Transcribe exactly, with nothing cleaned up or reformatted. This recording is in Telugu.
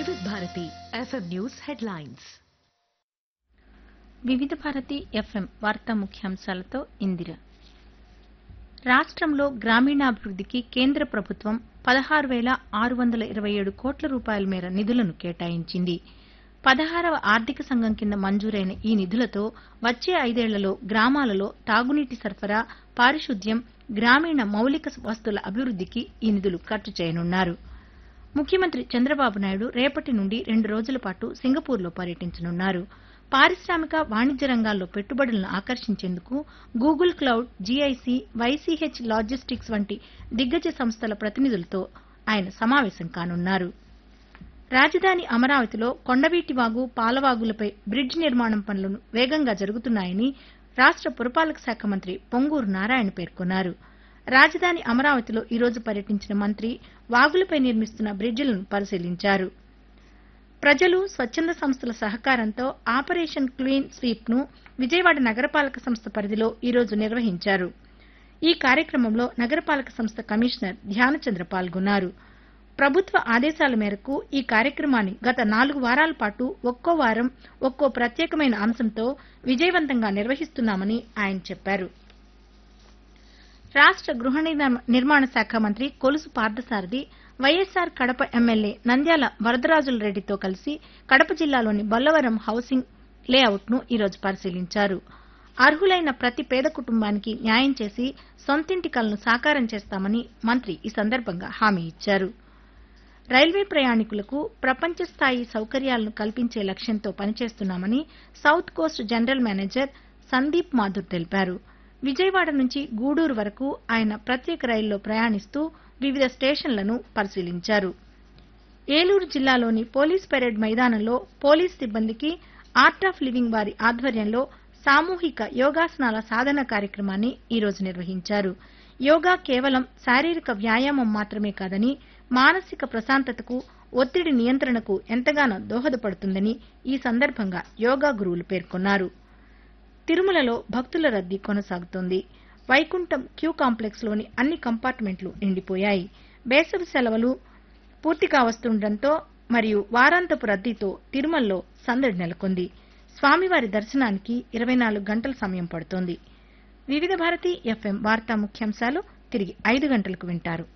వివిధ భారతి ఎఫ్ఎం న్యూస్ హెడ్లైన్స్. వివిధ భారతి ఎఫ్ఎం వార్తా ముఖ్యాంశాలతో ఇందిర. రాష్ట్రంలో గ్రామీణాభివృద్ధికి కేంద్ర ప్రభుత్వం పదహారు వేల ఆరు వందల ఇరవై ఏడు కోట్ల రూపాయల మేర నిధులను కేటాయించింది. పదహారవ ఆర్థిక సంఘం కింద మంజూరైన ఈ నిధులతో వచ్చే ఐదేళ్లలో గ్రామాలలో తాగునీటి సరఫరా, పారిశుద్ధ్యం, గ్రామీణ మౌలిక వస్తుల అభివృద్ధికి ఈ నిధులు ఖర్చు చేయనున్నారు. ముఖ్యమంత్రి చంద్రబాబు నాయుడు రేపటి నుండి రెండు రోజుల పాటు సింగపూర్లో పర్యటించనున్నారు. పారిశ్రామిక, వాణిజ్య రంగాల్లో పెట్టుబడులను ఆకర్షించేందుకు Google cloud, GIC, YCH logistics వంటి దిగ్గజ సంస్థల ప్రతినిధులతో ఆయన సమావేశం కానున్నారు. రాజధాని అమరావతిలో కొండవీటివాగు, పాలవాగులపై బ్రిడ్జ్ నిర్మాణం పనులు వేగంగా జరుగుతున్నాయని రాష్ట పురపాలక శాఖ మంత్రి పొంగూరు నారాయణ పేర్కొన్నారు. రాజధాని అమరావతిలో ఈ రోజు పర్యటించిన మంత్రి వాగులపై నిర్మిస్తున్న బ్రిడ్జిలను పరిశీలించారు. ప్రజలు, స్వచ్ఛంద సంస్థల సహకారంతో ఆపరేషన్ క్లీన్ స్వీప్ ను విజయవాడ నగరపాలక సంస్థ పరిధిలో ఈ రోజు నిర్వహించారు. ఈ కార్యక్రమంలో నగరపాలక సంస్థ కమిషనర్ ధ్యానచంద్ర పాల్గొన్నారు. ప్రభుత్వ ఆదేశాల మేరకు ఈ కార్యక్రమాన్ని గత నాలుగు వారాల పాటు ఒక్కో వారం ఒక్కో ప్రత్యేకమైన అంశంతో విజయవంతంగా నిర్వహిస్తున్నామని ఆయన చెప్పారు. రాష్ట గృహ నిర్మాణ శాఖ మంత్రి కొలుసు పార్థసారథి వైఎస్సార్ కడప ఎమ్మెల్యే నంద్యాల వరదరాజుల రెడ్డితో కలిసి కడప జిల్లాలోని బొల్లవరం హౌసింగ్ లేఅవుట్ ను ఈ రోజు పరిశీలించారు. అర్హులైన ప్రతి పేద కుటుంబానికి న్యాయం చేసి సొంతింటి కలను సాకారం చేస్తామని మంత్రి ఈ సందర్భంగా హామీ ఇచ్చారు. రైల్వే ప్రయాణికులకు ప్రపంచ స్థాయి సౌకర్యాలను కల్పించే లక్ష్యంతో పనిచేస్తున్నామని south Coast general manager Sandeep Mathur తెలిపారు. విజయవాడ నుంచి గూడూరు వరకు ఆయన ప్రత్యేక రైల్లో ప్రయాణిస్తూ వివిధ స్టేషన్లను పరిశీలించారు. ఏలూరు జిల్లాలోని పోలీస్ పెరేడ్ మైదానంలో పోలీస్ సిబ్బందికి ఆర్ట్ ఆఫ్ లివింగ్ వారి ఆధ్వర్యంలో సామూహిక యోగాసనాల సాధన కార్యక్రమాన్ని ఈ రోజు నిర్వహించారు. యోగా కేవలం శారీరక వ్యాయామం మాత్రమే కాదని మానసిక ప్రశాంతతకు, ఒత్తిడి నియంత్రణకు ఎంతగానో దోహదపడుతుందని ఈ సందర్భంగా యోగా గురువులు పేర్కొన్నారు. తిరుమలలో భక్తుల రద్దీ కొనసాగుతోంది. వైకుంఠం క్యూ కాంప్లెక్స్ లోని అన్ని కంపార్ట్మెంట్లు నిండిపోయాయి. వేసవి సెలవులు పూర్తి కావస్తుండటంతో మరియు వారాంతపు రద్దీతో తిరుమలలో సందడి నెలకొంది. స్వామివారి దర్శనానికి ఇరవై నాలుగు గంటల సమయం పడుతోంది. వివిధ భారతి ఎఫ్ఎం వార్తా ముఖ్యాంశాలు తిరిగి ఐదు గంటలకు వింటారు.